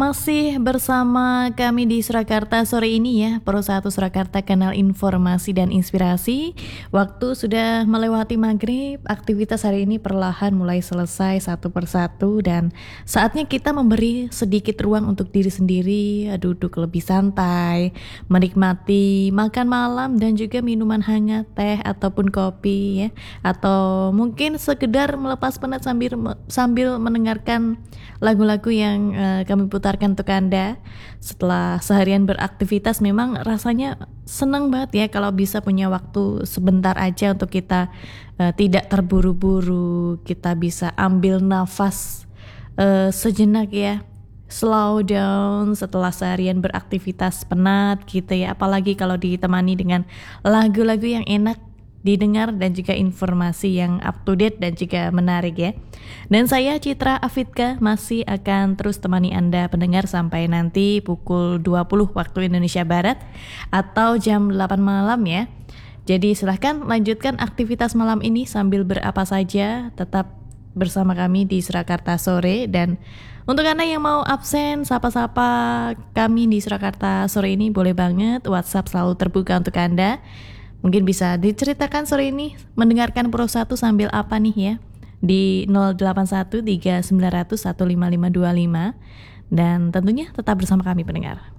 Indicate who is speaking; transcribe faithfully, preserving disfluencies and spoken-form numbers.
Speaker 1: Masih bersama kami di Surakarta sore ini ya, Pro satu Surakarta, kanal informasi dan inspirasi. Waktu sudah melewati maghrib, aktivitas hari ini perlahan mulai selesai satu persatu dan saatnya kita memberi sedikit ruang untuk diri sendiri, duduk lebih santai, menikmati makan malam dan juga minuman hangat, teh ataupun kopi ya, atau mungkin sekedar melepas penat sambil sambil mendengarkan lagu-lagu yang uh, kami putarkan untuk Anda. Setelah seharian beraktivitas, memang rasanya senang banget ya kalau bisa punya waktu sebentar aja untuk kita uh, tidak terburu-buru, kita bisa ambil nafas uh, sejenak ya, slow down setelah seharian beraktivitas penat gitu ya. Apalagi kalau ditemani dengan lagu-lagu yang enak didengar dan juga informasi yang up to date dan juga menarik ya. Dan saya Citra Afidka masih akan terus temani Anda pendengar sampai nanti pukul dua puluh waktu Indonesia Barat atau jam delapan malam ya. Jadi silahkan lanjutkan aktivitas malam ini sambil berapa saja, tetap bersama kami di Surakarta sore. Dan untuk Anda yang mau absen sapa-sapa kami di Surakarta sore ini, boleh banget, WhatsApp selalu terbuka untuk Anda. Mungkin bisa diceritakan sore ini mendengarkan Pro satu sambil apa nih ya, di nol delapan satu tiga sembilan nol nol satu lima lima dua lima. Dan tentunya tetap bersama kami pendengar.